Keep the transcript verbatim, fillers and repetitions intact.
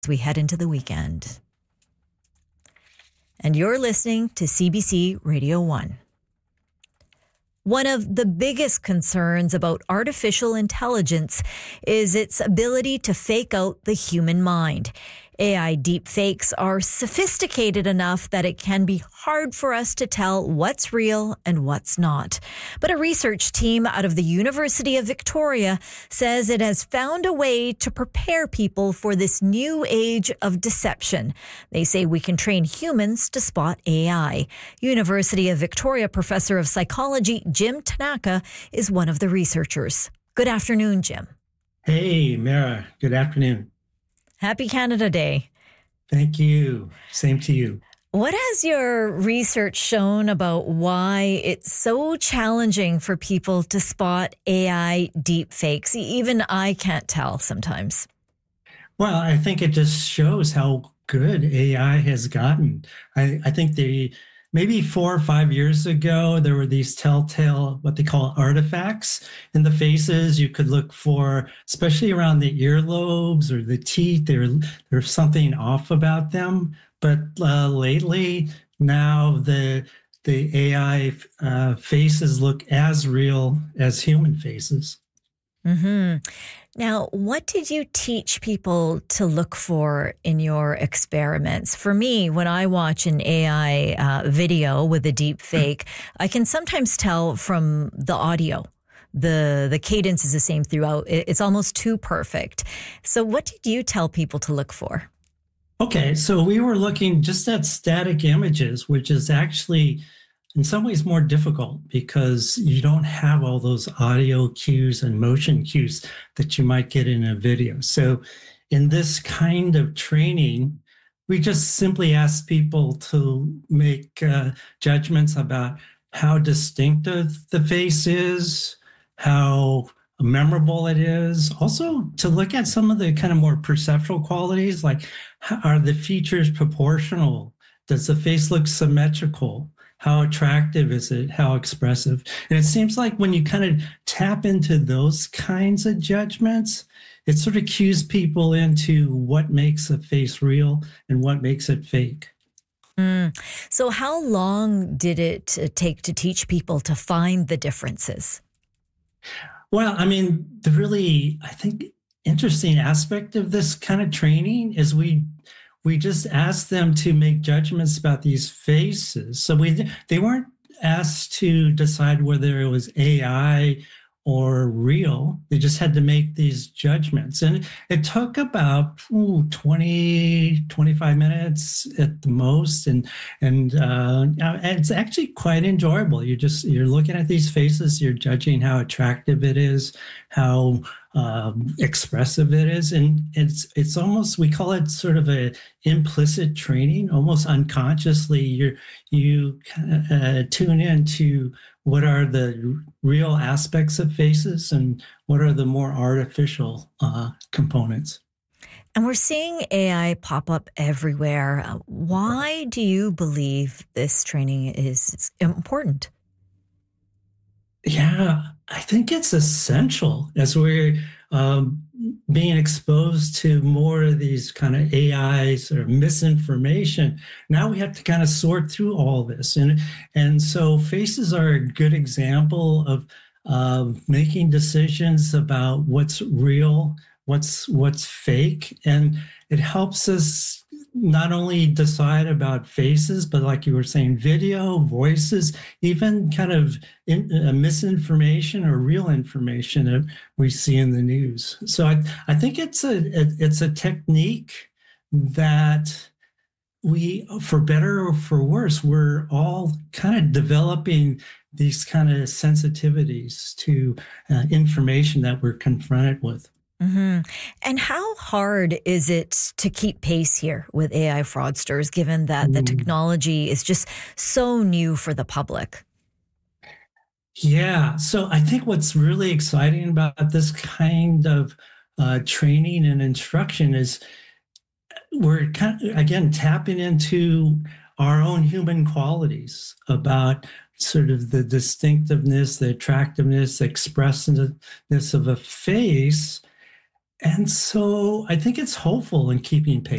as we head into the weekend. And you're listening to C B C Radio one. One of the biggest concerns about artificial intelligence is its ability to fake out the human mind. A I deepfakes are sophisticated enough that it can be hard for us to tell what's real and what's not. But a research team out of the University of Victoria says it has found a way to prepare people for this new age of deception. They say we can train humans to spot A I. University of Victoria professor of psychology Jim Tanaka is one of the researchers. Good afternoon, Jim. Hey, Mara. Good afternoon. Happy Canada Day. Thank you. Same to you. What has your research shown about why it's so challenging for people to spot A I deepfakes? Even I can't tell sometimes. Well, I think it just shows how good A I has gotten. I, I think the maybe four or five years ago, there were these telltale, what they call artifacts in the faces. You could look for, especially around the earlobes or the teeth, there, there's something off about them. But uh, lately, now the the A I uh, faces look as real as human faces. Mm-hmm. Now, what did you teach people to look for in your experiments? For me, when I watch an A I uh, video with a deep fake, I can sometimes tell from the audio. The the cadence is the same throughout. It's almost too perfect. So what did you tell people to look for? Okay, so we were looking just at static images, which is actually in some ways more difficult because you don't have all those audio cues and motion cues that you might get in a video. So in this kind of training, we just simply ask people to make uh, judgments about how distinctive the face is, how memorable it is. Also to look at some of the kind of more perceptual qualities, like how, are the features proportional? Does the face look symmetrical? How attractive is it? How expressive? And it seems like when you kind of tap into those kinds of judgments, it sort of cues people into what makes a face real and what makes it fake. Mm. So how long did it take to teach people to find the differences? Well, I mean, the really, I think, interesting aspect of this kind of training is we we just asked them to make judgments about these faces. So we they weren't asked to decide whether it was A I or real. They just had to make these judgments. And it took about ooh, twenty, twenty-five minutes at the most. And and uh, it's actually quite enjoyable. You just, you're looking at these faces, you're judging how attractive it is, how um, expressive it is. And it's it's almost, we call it sort of a implicit training, almost unconsciously. You're, you uh, tune into what are the real aspects of faces and what are the more artificial uh, components. And we're seeing A I pop up everywhere. Uh, Why do you believe this training is important? Yeah, I think it's essential as we're um, being exposed to more of these kind of A Is or misinformation. Now we have to kind of sort through all this. And, and so faces are a good example of, of making decisions about what's real, what's, what's fake. And it helps us not only decide about faces, but like you were saying, video, voices, even kind of in, uh, misinformation or real information that we see in the news. So I, I think it's a it's a technique that we, for better or for worse, we're all kind of developing these kind of sensitivities to uh, information that we're confronted with. Mm-hmm. And how hard is it to keep pace here with A I fraudsters, given that the technology is just so new for the public? Yeah, so I think what's really exciting about this kind of uh, training and instruction is we're kind of, again, tapping into our own human qualities about sort of the distinctiveness, the attractiveness, the expressiveness of a face. And so I think it's hopeful in keeping pace.